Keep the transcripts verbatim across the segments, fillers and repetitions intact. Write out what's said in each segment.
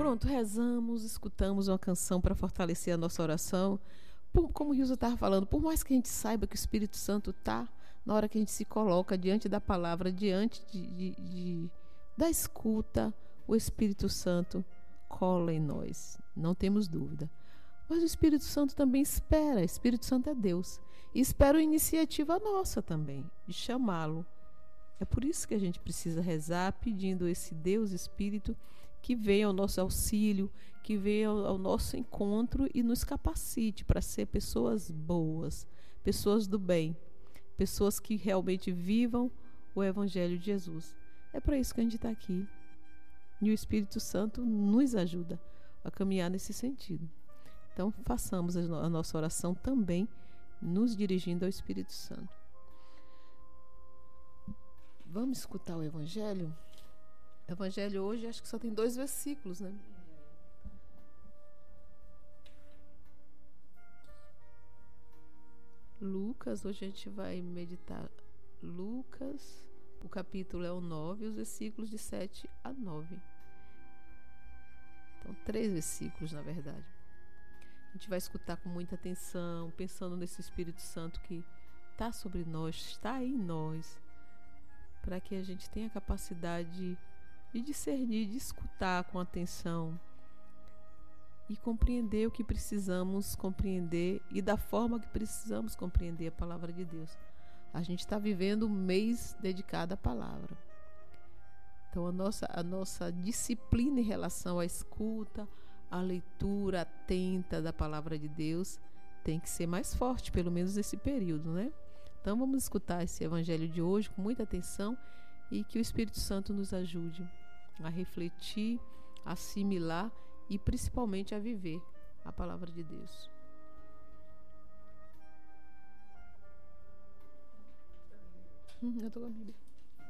Pronto, rezamos, escutamos uma canção para fortalecer a nossa oração. Por, como o Rilson estava falando, por mais que a gente saiba que o Espírito Santo está, na hora que a gente se coloca diante da palavra, diante de, de, de, da escuta, o Espírito Santo cola em nós, não temos dúvida. Mas o Espírito Santo também espera, o Espírito Santo é Deus, e espera uma iniciativa nossa também, de chamá-lo. É por isso que a gente precisa rezar, pedindo esse Deus Espírito que venha ao nosso auxílio, que venha ao, ao nosso encontro e nos capacite para ser pessoas boas, pessoas do bem, pessoas que realmente vivam o Evangelho de Jesus. É para isso que a gente está aqui. E o Espírito Santo nos ajuda a caminhar nesse sentido. Então, façamos a nossa oração também nos dirigindo ao Espírito Santo. Vamos escutar o Evangelho? O Evangelho hoje acho que só tem dois versículos, né? Lucas, hoje a gente vai meditar Lucas, o capítulo é o nove, os versículos de sete a nove. Então, três versículos, na verdade. A gente vai escutar com muita atenção, pensando nesse Espírito Santo que está sobre nós, está em nós, para que a gente tenha a capacidade de, de discernir, de escutar com atenção e compreender o que precisamos compreender e da forma que precisamos compreender a palavra de Deus. A gente está vivendo um mês dedicado à palavra. Então, a nossa, a nossa disciplina em relação à escuta, à leitura atenta da palavra de Deus tem que ser mais forte, pelo menos nesse período, né? Então, vamos escutar esse Evangelho de hoje com muita atenção e que o Espírito Santo nos ajude a refletir, a assimilar e principalmente a viver a palavra de Deus. Hum, eu tô com a Bíblia.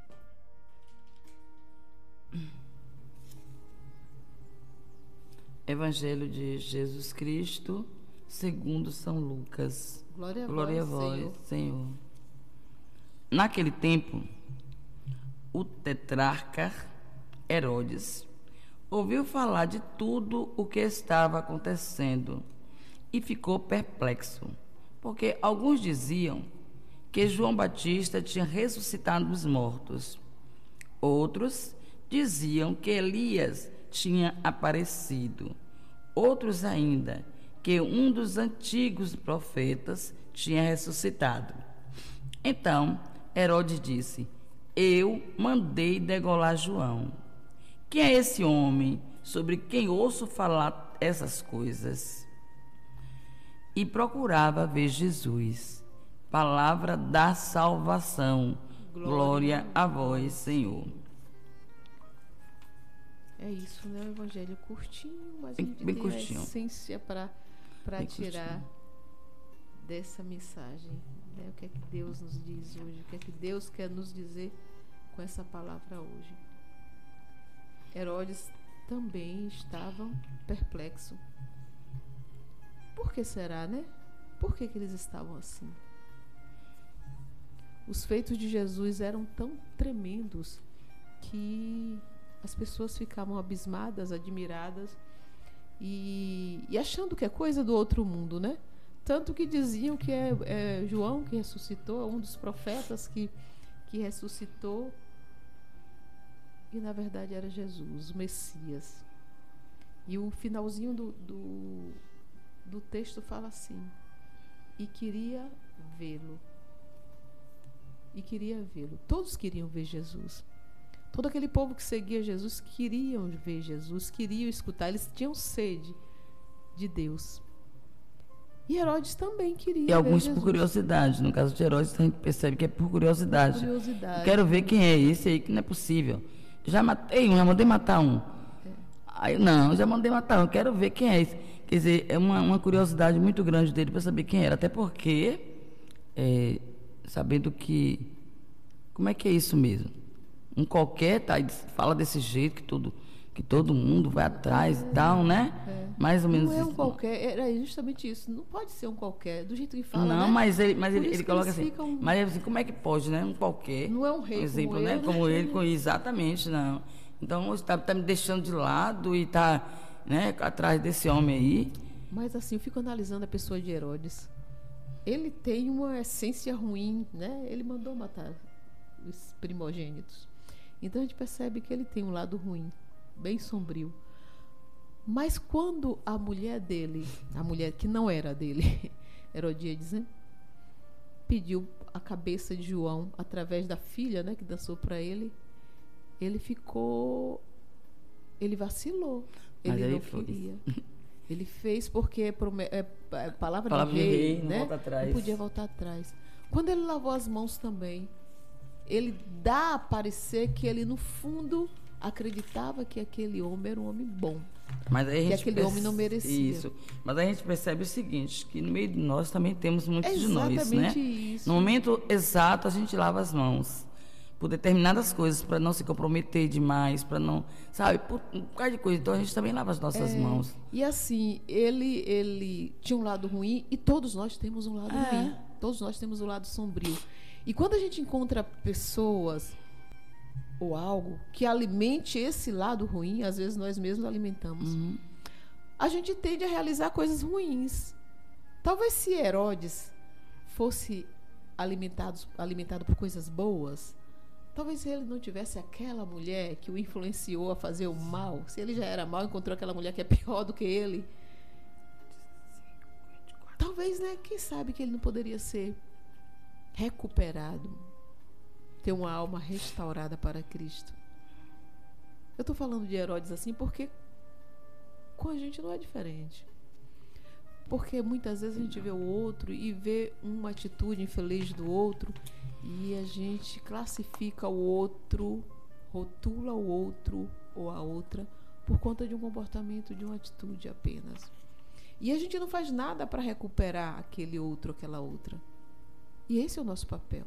Evangelho de Jesus Cristo, segundo São Lucas. Glória a Glória vós, a vós, Senhor. Senhor. Naquele tempo, o tetrarca Herodes ouviu falar de tudo o que estava acontecendo e ficou perplexo, porque alguns diziam que João Batista tinha ressuscitado dos mortos. Outros diziam que Elias tinha aparecido. Outros ainda, que um dos antigos profetas tinha ressuscitado. Então, Herodes disse: eu mandei degolar João. Quem é esse homem sobre quem ouço falar essas coisas? E procurava ver Jesus. Palavra da salvação. Glória, Glória a vós, Senhor. É isso, né? O Evangelho curtinho, mas bem, a gente bem tem curtinho. a essência para para tirar curtinho. dessa mensagem, né? O que é que Deus nos diz hoje? O que é que Deus quer nos dizer com essa palavra hoje? Herodes também estava perplexo. Por que será, né? Por que que eles estavam assim? Os feitos de Jesus eram tão tremendos que as pessoas ficavam abismadas, admiradas e, e achando que é coisa do outro mundo, né? Tanto que diziam que é, é João que ressuscitou, um dos profetas que, que ressuscitou, e na verdade era Jesus, o Messias. E o finalzinho do, do, do texto fala assim: e queria vê-lo. E queria vê-lo. Todos queriam ver Jesus. Todo aquele povo que seguia Jesus queriam ver Jesus, queriam escutar, eles tinham sede de Deus. E Herodes também queria ver E alguns Jesus. por curiosidade. No caso de Herodes, a gente percebe que é por curiosidade. Por curiosidade. Quero ver quem é esse aí, que não é possível. Já matei um, já mandei matar um. É. Aí, não, já mandei matar um, quero ver quem é esse. Quer dizer, é uma, uma curiosidade muito grande dele para saber quem era. Até porque, é, sabendo que... Como é que é isso mesmo? Um qualquer tá, fala desse jeito que todo, que todo mundo vai atrás é, e tal, né? É. Mais ou menos isso. Não é um isso. qualquer, era justamente isso. Não pode ser um qualquer, do jeito que fala, Não, né? mas ele, mas ele, ele coloca assim, ficam... mas assim, como é que pode, né? Um qualquer. Não é um rei um exemplo, como né? ele. Como ele, com, exatamente, não. Então, está tá me deixando de lado e está né, atrás desse homem aí. Mas assim, eu fico analisando a pessoa de Herodes. Ele tem uma essência ruim, né? Ele mandou matar os primogênitos. Então a gente percebe que ele tem um lado ruim, bem sombrio. Mas quando a mulher dele, a mulher que não era dele, Herodíades, né, pediu a cabeça de João através da filha, né, que dançou para ele, ele ficou, ele vacilou, Mas ele não foi. queria. Ele fez porque é, é, é palavra, palavra de rei, de rei, não né? volta atrás. Não podia voltar atrás. Quando ele lavou as mãos também, ele dá a parecer que ele, no fundo, acreditava que aquele homem era um homem bom. Mas aí a gente que aquele perce... homem não merecia. Isso. Mas a gente percebe o seguinte, que no meio de nós também temos muitos é de nós, né? Exatamente isso. No momento exato, a gente lava as mãos. Por determinadas coisas, para não se comprometer demais, para não, sabe, por um bocado de coisa. Então a gente também lava as nossas é, mãos. E assim, ele, ele tinha um lado ruim e todos nós temos um lado É. ruim. Todos nós temos um lado sombrio. E quando a gente encontra pessoas ou algo que alimente esse lado ruim, às vezes nós mesmos alimentamos. Uhum. A gente tende a realizar coisas ruins. Talvez se Herodes fosse alimentado, alimentado por coisas boas, talvez ele não tivesse aquela mulher que o influenciou a fazer o mal. Se ele já era mal, encontrou aquela mulher que é pior do que ele. Talvez, né? Quem sabe que ele não poderia ser recuperado, ter uma alma restaurada para Cristo. Eu estou falando de Herodes assim porque com a gente não é diferente. Porque muitas vezes a gente vê o outro e vê uma atitude infeliz do outro e a gente classifica o outro, rotula o outro ou a outra por conta de um comportamento, de uma atitude apenas. E a gente não faz nada para recuperar aquele outro, aquela outra. E esse é o nosso papel.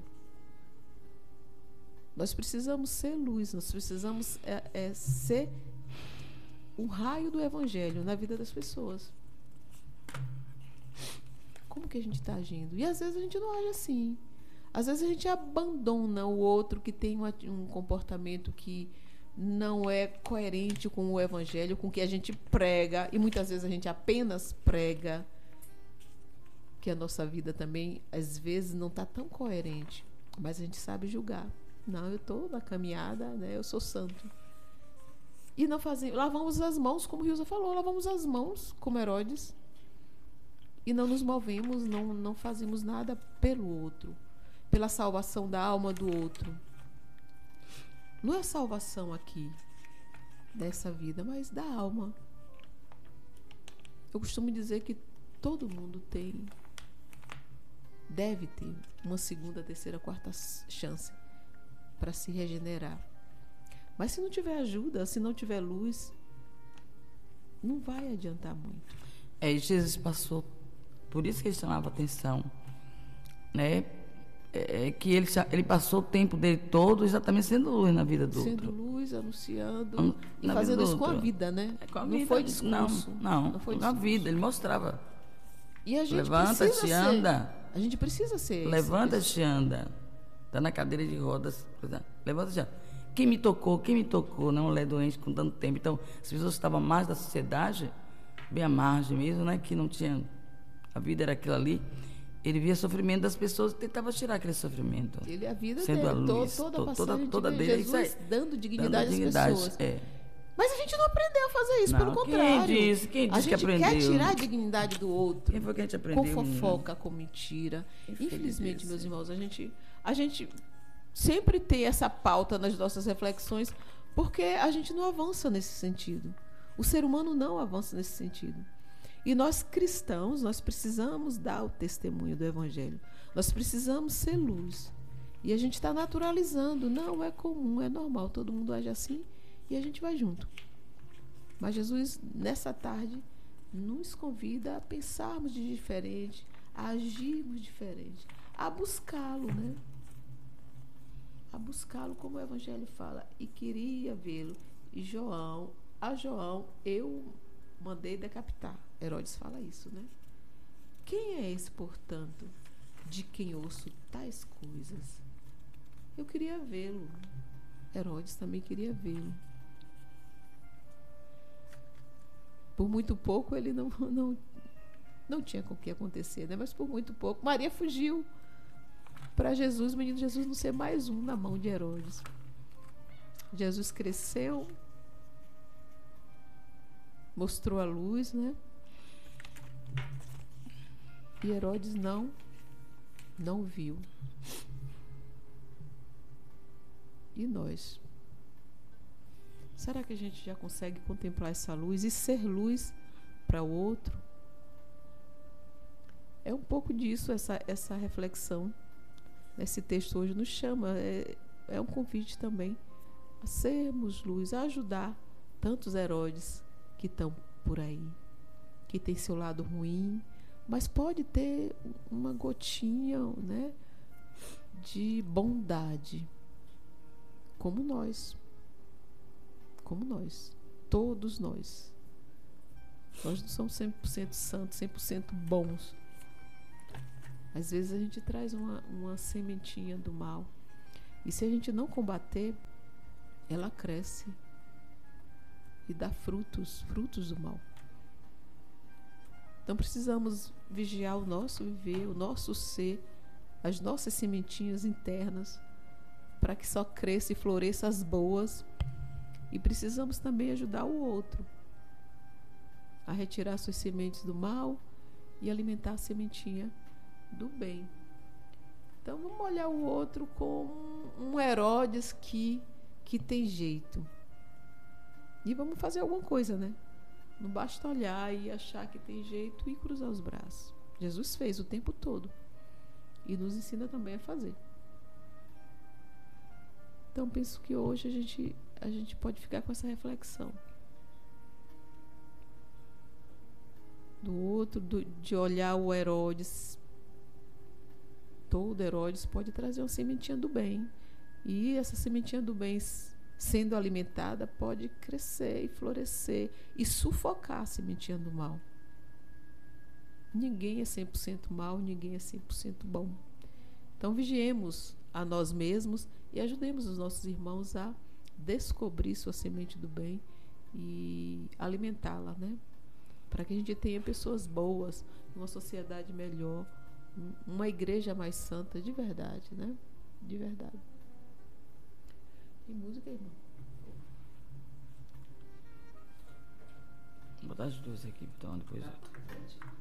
Nós precisamos ser luz, nós precisamos é, é, ser um raio do Evangelho na vida das pessoas. Como que a gente está agindo? E às vezes a gente não age assim. Às vezes a gente abandona o outro que tem uma, um comportamento que não é coerente com o Evangelho, com o que a gente prega, e muitas vezes a gente apenas prega, que a nossa vida também, às vezes, não está tão coerente, mas a gente sabe julgar. Não, eu estou na caminhada, né? Eu sou santo. E não fazemos, lavamos as mãos, como Hilza falou, lavamos as mãos como Herodes, e não nos movemos, não, não fazemos nada pelo outro, pela salvação da alma do outro. Não é salvação aqui, dessa vida, mas da alma. Eu costumo dizer que todo mundo tem, deve ter uma segunda, terceira, quarta chance para se regenerar. Mas se não tiver ajuda, se não tiver luz, não vai adiantar muito. É, Jesus passou, por isso que ele chamava atenção, né? É, que ele, ele passou o tempo dele todo exatamente sendo luz na vida do sendo outro. Sendo luz, anunciando, An, e fazendo isso com a vida, né? É, com a não vida, foi discurso. Não, não, não foi com a discurso. vida, ele mostrava. E a gente levanta-te e anda. A gente precisa ser. Levanta-te e anda. Está na cadeira de rodas. Levanta-te e anda. Quem me tocou? Quem me tocou? Não, mulher doente com tanto tempo. Então, as pessoas estavam à margem da sociedade, bem à margem mesmo, né? Que não tinha. A vida era aquilo ali. Ele via sofrimento das pessoas e tentava tirar aquele sofrimento. Ele, a vida sendo dele, a luz, toda, toda, passagem, toda, toda dele. Jesus isso aí, dando dignidade, dando dignidade às pessoas. É. Mas a gente não aprendeu a fazer isso, não, pelo contrário. Quem disse, quem disse a gente que aprendeu? quer tirar a dignidade do outro. Quem foi que a gente aprendeu? Com fofoca, com mentira. Infelizmente, Deus, meus irmãos, a gente, a gente sempre tem essa pauta nas nossas reflexões, porque a gente não avança nesse sentido. O ser humano não avança nesse sentido. E nós cristãos, nós precisamos dar o testemunho do Evangelho. Nós precisamos ser luz. E a gente está naturalizando. Não é comum, é normal. Todo mundo age assim e a gente vai junto. Mas Jesus, nessa tarde, nos convida a pensarmos de diferente, a agirmos diferente, a buscá-lo, né? A buscá-lo como o Evangelho fala. E queria vê-lo. E João, a João, eu mandei decapitar. Herodes fala isso, né? Quem é esse, portanto, de quem ouço tais coisas? Eu queria vê-lo. Herodes também queria vê-lo. Por muito pouco ele não, não, não tinha com o que acontecer, né? Mas por muito pouco. Maria fugiu para Jesus, o menino Jesus não ser mais um na mão de Herodes. Jesus cresceu, mostrou a luz, né? E Herodes não, não viu. E nós? Será que a gente já consegue contemplar essa luz e ser luz para o outro? É um pouco disso, essa, essa reflexão. Esse texto hoje nos chama, é, é um convite também a sermos luz, a ajudar tantos Herodes que estão por aí, que tem seu lado ruim, mas pode ter uma gotinha, né, de bondade, como nós. Como nós, todos nós. Nós não somos cem por cento santos, cem por cento bons. Às vezes a gente traz uma, uma sementinha do mal. E se a gente não combater, ela cresce e dá frutos, frutos do mal. Então precisamos vigiar o nosso viver, o nosso ser, as nossas sementinhas internas, para que só cresça e floresça as boas. E precisamos também ajudar o outro a retirar suas sementes do mal e alimentar a sementinha do bem. Então vamos olhar o outro como um Herodes que, que tem jeito. E vamos fazer alguma coisa, né? Não basta olhar e achar que tem jeito e cruzar os braços. Jesus fez o tempo todo. E nos ensina também a fazer. Então penso que hoje a gente, a gente pode ficar com essa reflexão. Do outro, do, de olhar o Herodes. Todo Herodes pode trazer uma sementinha do bem. E essa sementinha do bem, sendo alimentada, pode crescer e florescer e sufocar a sementinha do mal. Ninguém é cem por cento mal, ninguém é cem por cento bom. Então vigiemos a nós mesmos e ajudemos os nossos irmãos a descobrir sua semente do bem e alimentá-la, né? Para que a gente tenha pessoas boas, uma sociedade melhor, uma igreja mais santa, de verdade, né? De verdade. Tem música, irmão? Vou botar as duas aqui, então depois.